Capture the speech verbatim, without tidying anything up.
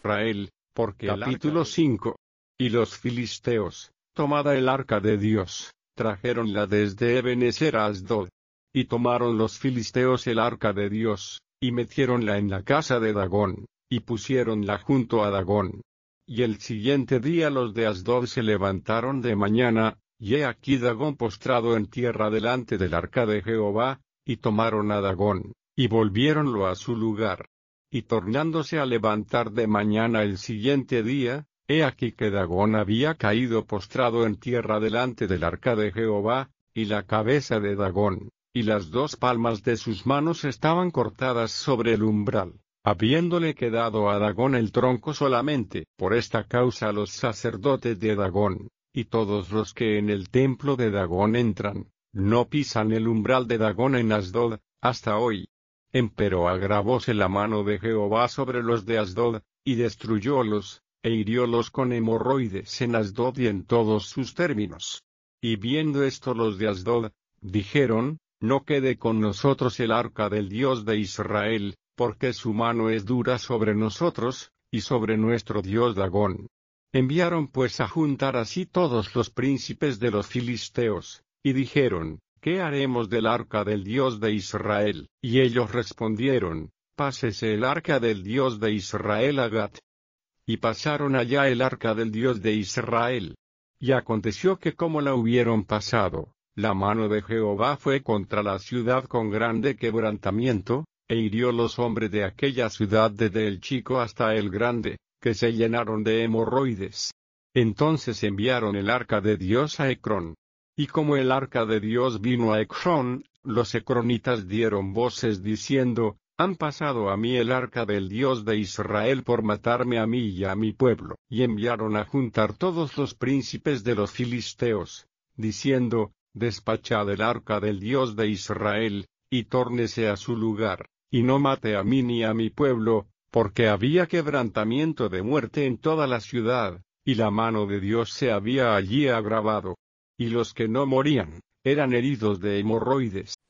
Israel, porque capítulo cinco. Y los filisteos, tomada el arca de Dios, trajeronla desde Ebenezer a Asdod. Y tomaron los filisteos el arca de Dios, y metiéronla en la casa de Dagón, y pusiéronla junto a Dagón. Y el siguiente día los de Asdod se levantaron de mañana, y he aquí Dagón postrado en tierra delante del arca de Jehová, y tomaron a Dagón, y volviéronlo a su lugar. Y tornándose a levantar de mañana el siguiente día, he aquí que Dagón había caído postrado en tierra delante del arca de Jehová, y la cabeza de Dagón, y las dos palmas de sus manos estaban cortadas sobre el umbral, habiéndole quedado a Dagón el tronco solamente. Por esta causa los sacerdotes de Dagón, y todos los que en el templo de Dagón entran, no pisan el umbral de Dagón en Asdod, hasta hoy. Empero agravóse la mano de Jehová sobre los de Asdod, y destruyólos, e hiriólos con hemorroides en Asdod y en todos sus términos. Y viendo esto los de Asdod, dijeron, no quede con nosotros el arca del Dios de Israel, porque su mano es dura sobre nosotros, y sobre nuestro Dios Dagón. Enviaron pues a juntar así todos los príncipes de los filisteos, y dijeron, ¿qué haremos del arca del Dios de Israel? Y ellos respondieron, pásese el arca del Dios de Israel a Gat. Y pasaron allá el arca del Dios de Israel. Y aconteció que como la hubieron pasado, la mano de Jehová fue contra la ciudad con grande quebrantamiento, e hirió los hombres de aquella ciudad desde el chico hasta el grande, que se llenaron de hemorroides. Entonces enviaron el arca de Dios a Ecrón. Y como el arca de Dios vino a Ecrón, los ecronitas dieron voces diciendo, han pasado a mí el arca del Dios de Israel por matarme a mí y a mi pueblo. Y enviaron a juntar todos los príncipes de los filisteos, diciendo, despachad el arca del Dios de Israel, y tórnese a su lugar, y no mate a mí ni a mi pueblo, porque había quebrantamiento de muerte en toda la ciudad, y la mano de Dios se había allí agravado. Y los que no morían, eran heridos de hemorroides.